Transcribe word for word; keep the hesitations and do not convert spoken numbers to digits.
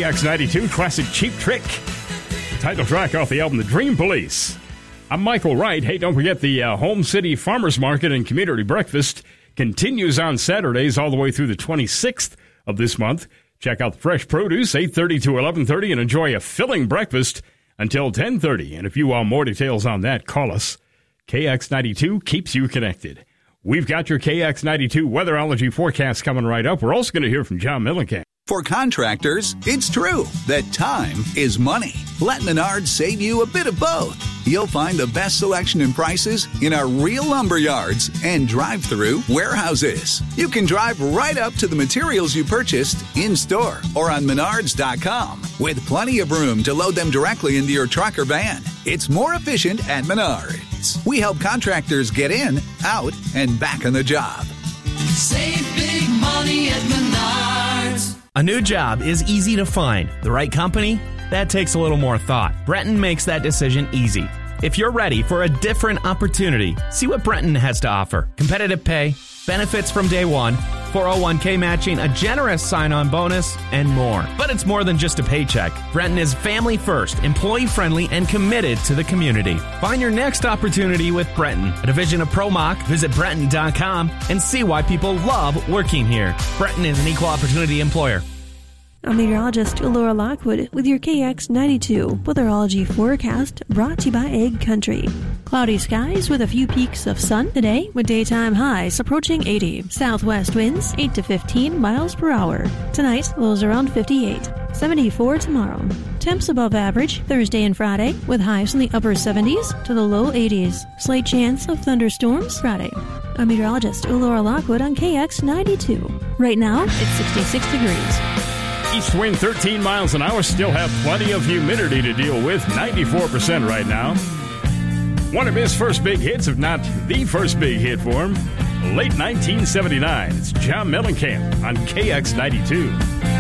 K X ninety-two classic Cheap Trick. The title track off the album The Dream Police. I'm Michael Wright. Hey, don't forget the uh, Home City Farmers Market and Community Breakfast continues on Saturdays all the way through the twenty-sixth of this month. Check out the fresh produce, eight thirty to eleven thirty, and enjoy a filling breakfast until ten thirty. And if you want more details on that, call us. K X ninety-two keeps you connected. We've got your K X ninety-two weatherology forecast coming right up. We're also going to hear from John Millenkamp. For contractors, it's true that time is money. Let Menards save you a bit of both. You'll find the best selection and prices in our real lumber yards and drive-through warehouses. You can drive right up to the materials you purchased in-store or on menards dot com with plenty of room to load them directly into your truck or van. It's more efficient at Menards. We help contractors get in, out, and back on the job. Save big money at Menards. A new job is easy to find. The right company? That takes a little more thought. Brenton makes that decision easy. If you're ready for a different opportunity, see what Brenton has to offer. Competitive pay, benefits from day one, four oh one k matching, a generous sign-on bonus, and more. But it's more than just a paycheck. Brenton is family first, employee-friendly, and committed to the community. Find your next opportunity with Brenton, a division of ProMach. Visit Brenton dot com and see why people love working here. Brenton is an equal opportunity employer. I'm meteorologist Laura Lockwood with your K X ninety-two weatherology forecast brought to you by Egg Country. Cloudy skies with a few peaks of sun today with daytime highs approaching eighty. Southwest winds eight to fifteen miles per hour. Tonight, lows around fifty-eight. seventy-four tomorrow. Temps above average Thursday and Friday with highs in the upper seventies to the low eighties. Slight chance of thunderstorms Friday. I'm meteorologist Laura Lockwood on K X ninety-two. Right now, it's sixty-six degrees. East wind thirteen miles an hour, still have plenty of humidity to deal with, ninety-four percent right now. One of his first big hits, if not the first big hit for him, late nineteen seventy-nine. It's John Mellencamp on K X ninety-two.